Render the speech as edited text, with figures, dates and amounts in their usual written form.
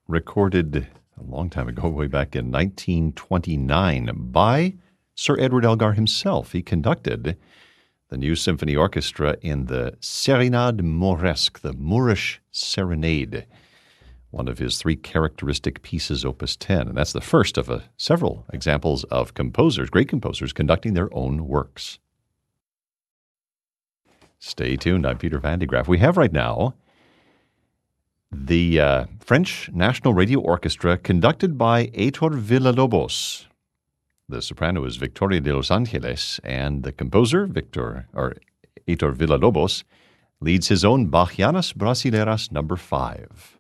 recorded a long time ago, way back in 1929, by Sir Edward Elgar himself. He conducted the New Symphony Orchestra in the Serenade Mauresque, the Moorish Serenade, one of his three characteristic pieces, Opus 10. And that's the first of several examples of composers, great composers, conducting their own works. Stay tuned. I'm Peter Van de Graaff. We have right now the French National Radio Orchestra, conducted by Heitor Villa-Lobos. The soprano is Victoria de Los Angeles, and the composer, Heitor Villa-Lobos, leads his own Bachianas Brasileiras No. 5.